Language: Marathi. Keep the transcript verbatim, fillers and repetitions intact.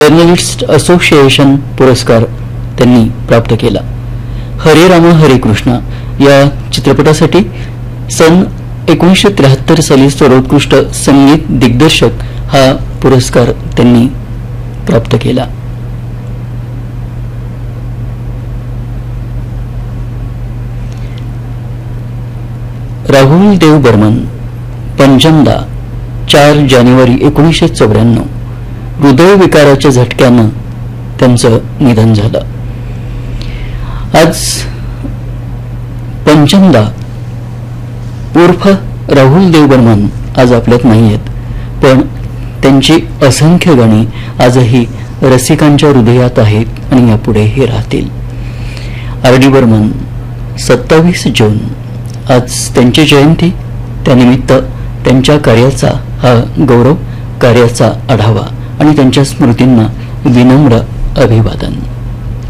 जर्नलिस्ट असोसिएशन पुरस्कार त्यांनी प्राप्त केला. हरे राम हरे कृष्ण या चित्रपटासाठी सन एकोणीसशे त्र्याहत्तर साली सर्वोत्कृष्ट संगीत दिग्दर्शक हा पुरस्कार त्यांनी प्राप्त केला. राहुल देव बर्मन पंचमदा चार जानेवारी एकोणीसशे चौऱ्याण्णव हृदयविकाराच्या झटक्यानं त्यांचं निधन झालं. आज पंचमदा उर्फ राहुल देव बर्मन आज आपल्यात नाही आहेत, पण त्यांची असंख्य गाणी आजही रसिकांच्या हृदयात आहेत आणि यापुढेही राहतील. आर डी बर्मन सत्तावीस जून आज त्यांची जयंती. त्यानिमित्त त्यांच्या कार्याचा हा गौरव, कार्याचा आढावा आणि त्यांच्या स्मृतींना विनम्र अभिवादन.